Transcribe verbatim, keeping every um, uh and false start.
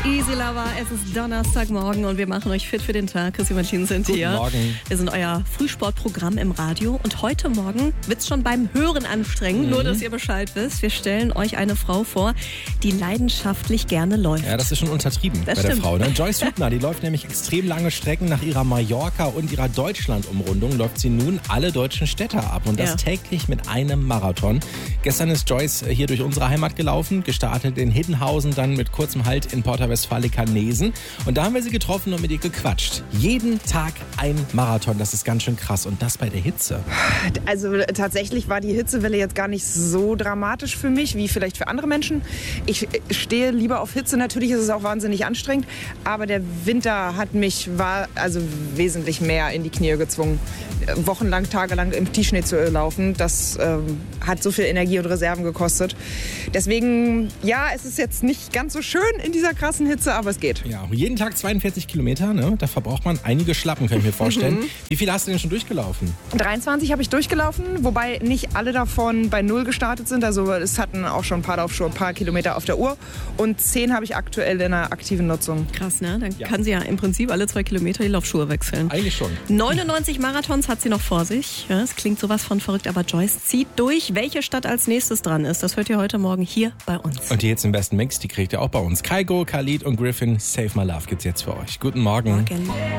Easy Lover, es ist Donnerstagmorgen und wir machen euch fit für den Tag. Chrissy Martin sind Guten hier. Morgen. Wir sind euer Frühsportprogramm im Radio und heute Morgen wird es schon beim Hören anstrengend, mhm. nur dass ihr Bescheid wisst. Wir stellen euch eine Frau vor, die leidenschaftlich gerne läuft. Ja, das ist schon untertrieben das bei stimmt. der Frau. Ne? Joyce Hübner, die läuft nämlich extrem lange Strecken. Nach ihrer Mallorca- und ihrer Deutschland-Umrundung läuft sie nun alle deutschen Städte ab und das Ja. täglich mit einem Marathon. Gestern ist Joyce hier durch unsere Heimat gelaufen, gestartet in Hiddenhausen, dann mit kurzem Halt in Porta Westfalica-Nesen. Und da haben wir sie getroffen und mit ihr gequatscht. Jeden Tag ein Marathon, das ist ganz schön krass. Und das bei der Hitze. Also tatsächlich war die Hitzewelle jetzt gar nicht so dramatisch für mich, wie vielleicht für andere Menschen. Ich stehe lieber auf Hitze, natürlich ist es auch wahnsinnig anstrengend. Aber der Winter hat mich war also wesentlich mehr in die Knie gezwungen. Wochenlang, tagelang im Tiefschnee zu laufen, das ähm, hat so viel Energie und Reserven gekostet. Deswegen, ja, es ist jetzt nicht ganz so schön in dieser krassen Hitze, aber es geht. Ja, jeden Tag zweiundvierzig Kilometer, ne? Da verbraucht man einige Schlappen, kann ich mir vorstellen. Mhm. Wie viel hast du denn schon durchgelaufen? dreiundzwanzig habe ich durchgelaufen, wobei nicht alle davon bei Null gestartet sind. Also es hatten auch schon ein paar Laufschuhe, ein paar Kilometer auf der Uhr. Und zehn habe ich aktuell in einer aktiven Nutzung. Krass, ne? Dann Ja. kann sie ja im Prinzip alle zwei Kilometer die Laufschuhe wechseln. Eigentlich schon. neunundneunzig Marathons hat sie noch vor sich. Ja, es klingt sowas von verrückt, aber Joyce zieht durch. Welche Stadt als nächstes dran ist, das hört ihr heute Morgen hier bei uns. Und die jetzt im besten Mix, die kriegt ihr auch bei uns. Kygo, Khalid und Griffin, Save My Love gibt's jetzt für euch. Guten Morgen. Morgen.